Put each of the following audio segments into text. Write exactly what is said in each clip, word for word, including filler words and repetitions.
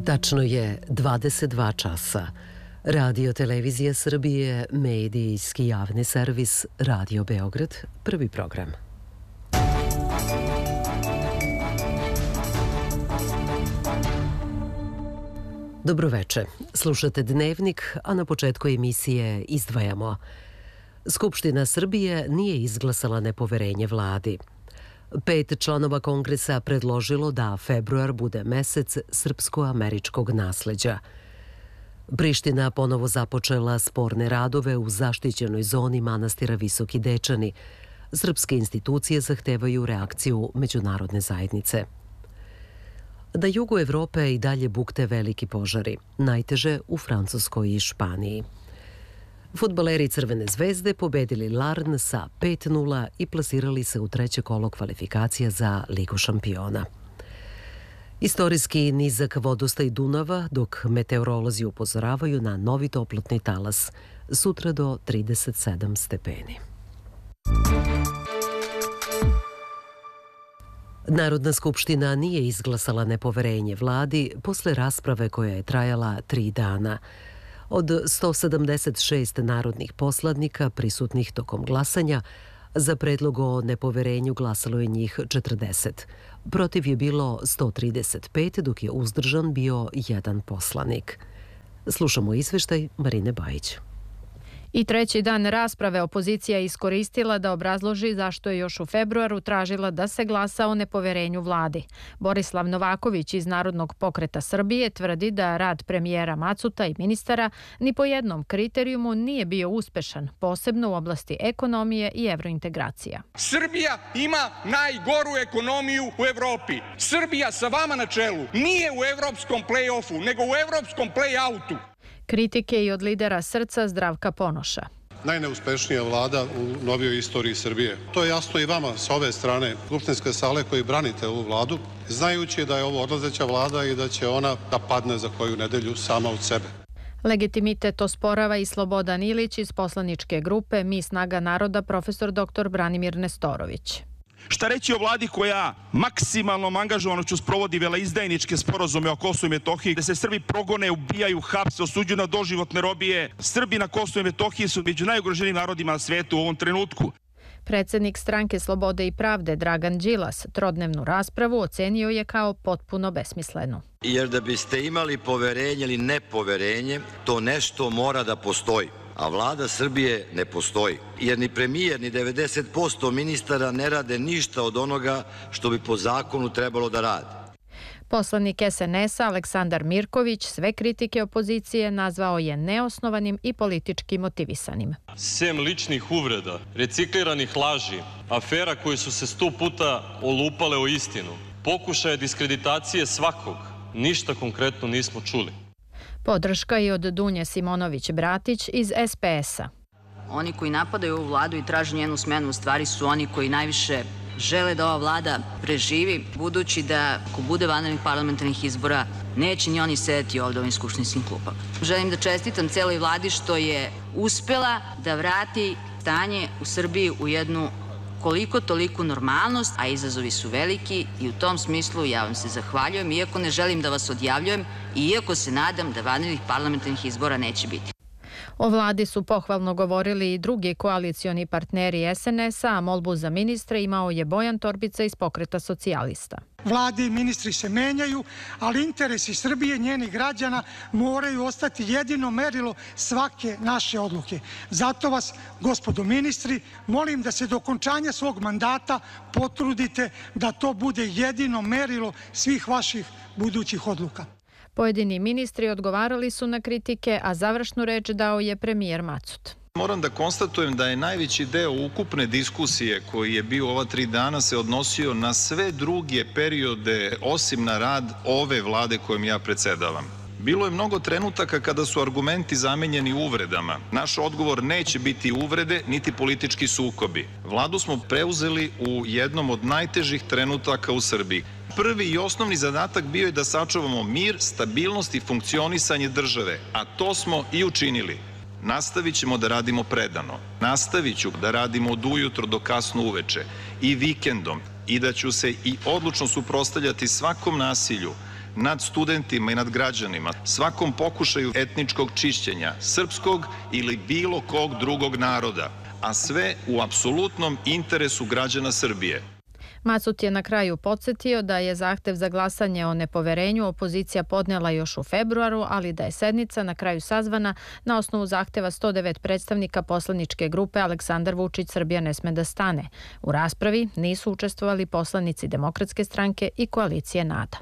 Tačno je dvadeset dva časa. Radio Televizija Srbije, medijski javni servis Radio Beograd, prvi program. Dobroveče. Slušate Dnevnik, a na početku emisije izdvajamo. Skupština Srbije nije izglasala nepoverenje vladi. Pet članova Kongresa predložilo da februar bude mesec srpsko-američkog nasleđa. Priština ponovo započela sporne radove u zaštićenoj zoni manastira Visoki Dečani. Srpske institucije zahtevaju reakciju međunarodne zajednice. Na jugu Evrope i dalje bukte veliki požari, najteže u Francuskoj i Španiji. Fudbaleri Crvene zvezde pobedili Larn sa pet nula i plasirali se u treće kolo kvalifikacija za Ligu šampiona. Istorijski nizak vodostaj Dunava, dok meteorolozi upozoravaju na novi toplotni talas, sutra do trideset sedam stepeni. Narodna skupština nije izglasala nepoverenje vladi posle rasprave koja je trajala tri dana. Od sto sedamdeset šest narodnih poslanika prisutnih tokom glasanja, za predlog o nepoverenju glasalo je njih četrdeset. Protiv je bilo sto trideset pet, dok je uzdržan bio jedan poslanik. Slušamo izveštaj Marine Bajić. I treći dan rasprave opozicija je iskoristila da obrazloži zašto je još u februaru tražila da se glasa o nepoverenju vladi. Borislav Novaković iz Narodnog pokreta Srbije tvrdi da rad premijera Macuta i ministara ni po jednom kriterijumu nije bio uspešan, posebno u oblasti ekonomije i evrointegracija. Srbija ima najgoru ekonomiju u Evropi. Srbija sa vama na čelu nije u evropskom play-offu, nego u evropskom play-outu. Kritike i od lidera Srca Zdravka Ponoša. Najneuspešnija vlada u novijoj istoriji Srbije. To je jasno i vama sa ove strane skupštinske sale koji branite ovu vladu, znajući da je ovo odlazeća vlada i da će ona da padne za koju nedelju sama od sebe. Legitimitet osporava i Slobodan Ilić iz poslaničke grupe Mi snaga naroda, profesor doktor Branimir Nestorović. Šta reći o vladi koja maksimalnom angažovanošću sprovodi veleizdajničke sporazume o Kosovu i Metohiji, gde se Srbi progone, ubijaju, hapse, osuđuju na doživotne robije. Srbi na Kosovu i Metohiji su među najugroženijim narodima na svetu u ovom trenutku. Predsednik Stranke Slobode i pravde Dragan Đilas trodnevnu raspravu ocenio je kao potpuno besmislenu. Jer da biste imali poverenje ili nepoverenje, to nešto mora da postoji. A vlada Srbije ne postoji. Jer ni premijer, ni devedeset posto ministara ne rade ništa od onoga što bi po zakonu trebalo da rade. Poslanik es en es a Aleksandar Mirković sve kritike opozicije nazvao je neosnovanim i politički motivisanim. Sem ličnih uvreda, recikliranih laži, afera koje su se sto puta olupale o istinu, pokušaje diskreditacije svakog, ništa konkretno nismo čuli. Podrška i od Dunje Simonović-Bratić iz es pe es a. Oni koji napadaju ovu vladu i traže njenu smenu u stvari su oni koji najviše žele da ova vlada preživi, budući da ako bude vanrednih parlamentarnih izbora neće ni oni sedeti ovdje u ovim skupštinskim klupama. Želim da čestitam celoj vladi što je uspela da vrati stanje u Srbiji u jednu koliko toliko normalnost, a izazovi su veliki i u tom smislu ja vam se zahvaljujem, iako ne želim da vas odjavljujem i iako se nadam da vanrednih parlamentarnih izbora neće biti. O vladi su pohvalno govorili i drugi koalicioni partneri es en es a, a molbu za ministre imao je Bojan Torbica iz Pokreta socijalista. Vlade i ministri se menjaju, ali interesi Srbije, njenih građana moraju ostati jedino merilo svake naše odluke. Zato vas, gospodo ministri, molim da se do okončanja svog mandata potrudite da to bude jedino merilo svih vaših budućih odluka. Pojedini ministri odgovarali su na kritike, a završnu reč dao je premijer Macut. Moram da konstatujem da je najveći deo ukupne diskusije koji je bio ova tri dana se odnosio na sve druge periode osim na rad ove vlade kojom ja predsedavam. Bilo je mnogo trenutaka kada su argumenti zamenjeni uvredama. Naš odgovor neće biti uvrede niti politički sukobi. Vladu smo preuzeli u jednom od najtežih trenutaka u Srbiji. Prvi i osnovni zadatak bio je da sačuvamo mir, stabilnost i funkcionisanje države, a to smo i učinili. Nastavit ćemo da radimo predano. Nastavit ću da radimo od ujutro do kasno uveče i vikendom i da ću se i odlučno suprotstavljati svakom nasilju, nad studentima i nad građanima, svakom pokušaju etničkog čišćenja srpskog ili bilo kog drugog naroda, a sve u apsolutnom interesu građana Srbije. Macut je na kraju podsjetio da je zahtev za glasanje o nepoverenju opozicija podnela još u februaru, ali da je sednica na kraju sazvana na osnovu zahteva sto devet predstavnika poslaničke grupe Aleksandar Vučić Srbija ne sme da stane. U raspravi nisu učestvovali poslanici Demokratske stranke i koalicije NADA.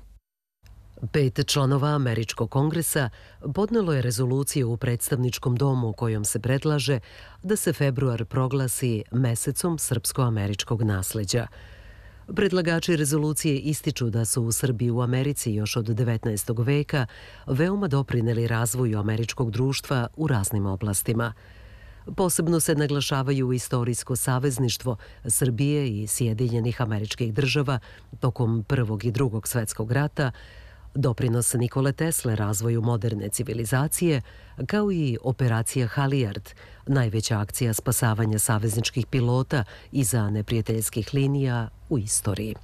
Pet članova Američkog kongresa podnelo je rezoluciju u predstavničkom domu kojom se predlaže da se februar proglasi mesecom srpsko-američkog nasleđa. Predlagači rezolucije ističu da su u Srbiji u Americi još od devetnaestog veka veoma doprineli razvoju američkog društva u raznim oblastima. Posebno se naglašavaju istorijsko savezništvo Srbije i Sjedinjenih Američkih Država tokom Prvog i Drugog svetskog rata, doprinos Nikole Tesle razvoju moderne civilizacije, kao i operacija Halijard, najveća akcija spasavanja savezničkih pilota iza neprijateljskih linija u istoriji.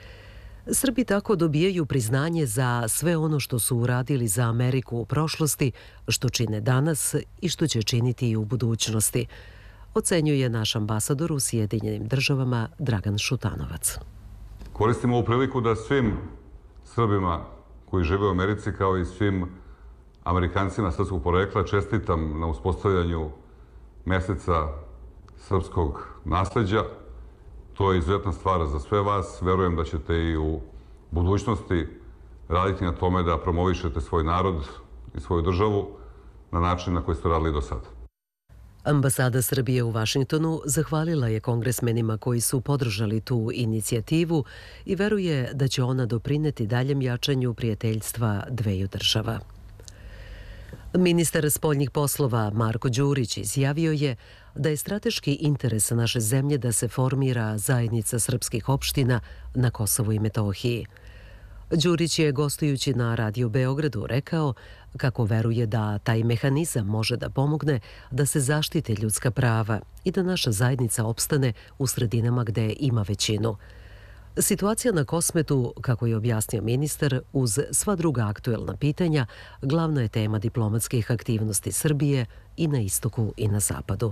Srbi tako dobijaju priznanje za sve ono što su uradili za Ameriku u prošlosti, što čine danas i što će činiti i u budućnosti, ocenjuje naš ambasador u Sjedinjenim Državama Dragan Šutanovac. Koristimo ovu priliku da svim Srbima koji žive u Americi, kao i svim Amerikancima srpskog porekla, čestitam na uspostavljanju meseca srpskog nasleđa. To je izuzetna stvar za sve vas. Verujem da ćete i u budućnosti raditi na tome da promovišete svoj narod i svoju državu na način na koji ste radili do sada. Ambasada Srbije u Vašingtonu zahvalila je kongresmenima koji su podržali tu inicijativu i veruje da će ona doprineti daljem jačanju prijateljstva dveju država. Ministar spoljnih poslova Marko Đurić izjavio je da je strateški interes naše zemlje da se formira zajednica srpskih opština na Kosovu i Metohiji. Đurić je, gostujući na Radio Beogradu, rekao kako veruje da taj mehanizam može da pomogne da se zaštite ljudska prava i da naša zajednica opstane u sredinama gde ima većinu. Situacija na Kosmetu, kako je objasnio ministar, uz sva druga aktuelna pitanja, glavna je tema diplomatskih aktivnosti Srbije i na istoku i na zapadu.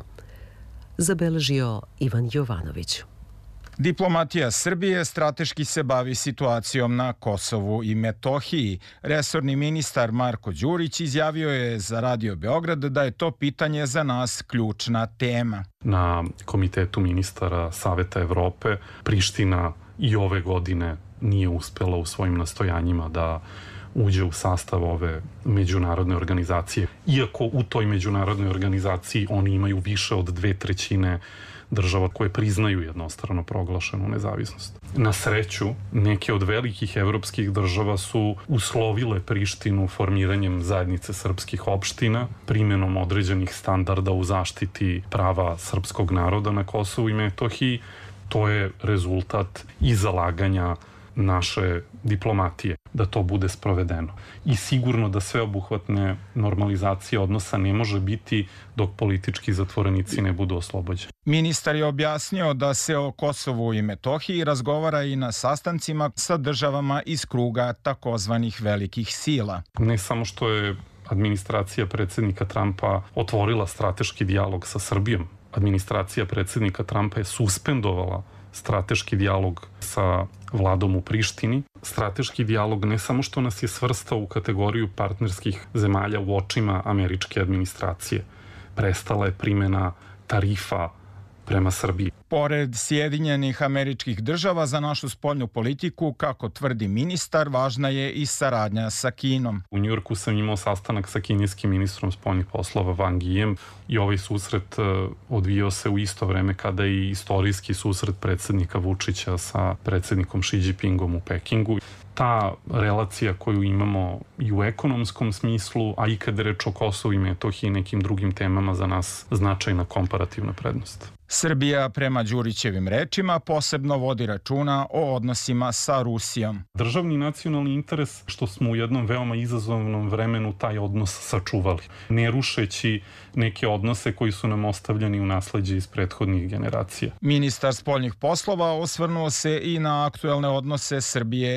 Zabeležio Ivan Jovanović. Diplomatija Srbije strateški se bavi situacijom na Kosovu i Metohiji. Resorni ministar Marko Đurić izjavio je za Radio Beograd da je to pitanje za nas ključna tema. Na Komitetu ministara Saveta Evrope Priština i ove godine nije uspela u svojim nastojanjima da uđe u sastav ove međunarodne organizacije. Iako u toj međunarodnoj organizaciji oni imaju više od dve trećine država koje priznaju jednostrano proglašenu nezavisnost. Na sreću, neke od velikih evropskih država su uslovile Prištinu formiranjem zajednice srpskih opština, primjenom određenih standarda u zaštiti prava srpskog naroda na Kosovu i Metohiji. To je rezultat i zalaganja naše diplomatije, da to bude sprovedeno. I sigurno da sveobuhvatne normalizacije odnosa ne može biti dok politički zatvorenici ne budu oslobođeni. Ministar je objasnio da se o Kosovu i Metohiji razgovara i na sastancima sa državama iz kruga takozvanih velikih sila. Ne samo što je administracija predsjednika Trumpa otvorila strateški dijalog sa Srbijom, administracija predsjednika Trumpa je suspendovala strateški dijalog sa vladom u Prištini. Strateški dijalog ne samo što nas je svrstao u kategoriju partnerskih zemalja u očima američke administracije. Prestala je primjena tarifa prema Srbiji. Pored Sjedinjenih Američkih Država za našu spoljnu politiku, kako tvrdi ministar, važna je i saradnja sa Kinom. U Njujorku sam imao sastanak sa kineskim ministrom spoljnih poslova Wang Yijem i ovaj susret odvijao se u isto vreme kada i istorijski susret predsjednika Vučića sa predsjednikom Xi Jinpingom u Pekingu. Ta relacija koju imamo i u ekonomskom smislu, a i kada je reč o Kosovu i Metohiji i nekim drugim temama, za nas značajna komparativna prednost. Srbija, prema Đurićevim rečima, posebno vodi računa o odnosima sa Rusijom. Državni nacionalni interes što smo u jednom veoma izazovnom vremenu taj odnos sačuvali, ne rušeći neke odnose koji su nam ostavljeni u nasleđe iz prethodnih generacija. Ministar spoljnih poslova osvrnuo se i na aktuelne odnose Srbije i Evropske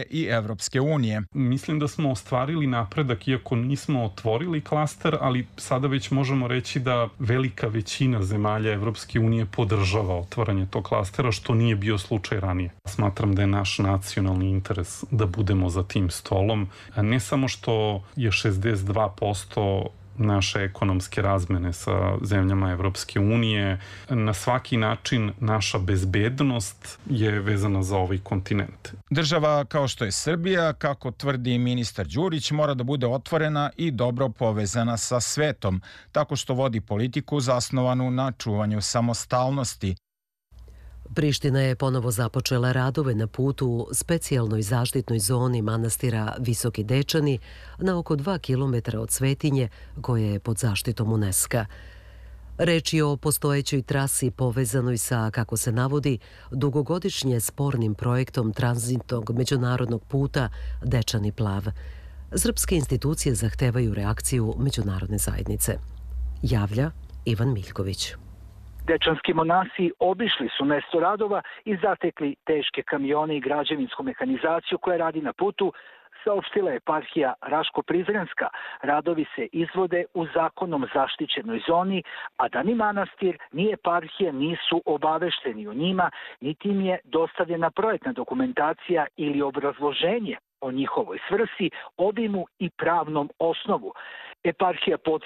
Evropske unije. Mislim da smo ostvarili napredak iako nismo otvorili klaster, ali sada već možemo reći da velika većina zemalja Evropske unije podržava otvaranje tog klastera, što nije bio slučaj ranije. Smatram da je naš nacionalni interes da budemo za tim stolom. Ne samo što je šezdeset dva posto naše ekonomske razmene sa zemljama Evropske unije. Na svaki način naša bezbednost je vezana za ovaj kontinent. Država kao što je Srbija, kako tvrdi ministar Đurić, mora da bude otvorena i dobro povezana sa svetom, tako što vodi politiku zasnovanu na čuvanju samostalnosti. Priština je ponovo započela radove na putu u specijalnoj zaštitnoj zoni manastira Visoki Dečani na oko dva kilometra od Svetinje koja je pod zaštitom UNESCO. Reč je o postojećoj trasi povezanoj sa, kako se navodi, dugogodišnje spornim projektom tranzitnog međunarodnog puta Dečani Plav. Srpske institucije zahtevaju reakciju međunarodne zajednice. Javlja Ivan Miljković. Dečanski monasi obišli su mesto radova i zatekli teške kamione i građevinsku mehanizaciju koja radi na putu, saopštila je eparhija Raško-Prizrenska. Radovi se izvode u zakonom zaštićenoj zoni, a da ni manastir, ni eparhija nisu obavešteni o njima, niti im je dostavljena projektna dokumentacija ili obrazloženje o njihovoj svrsi, obimu i pravnom osnovu. Eparhija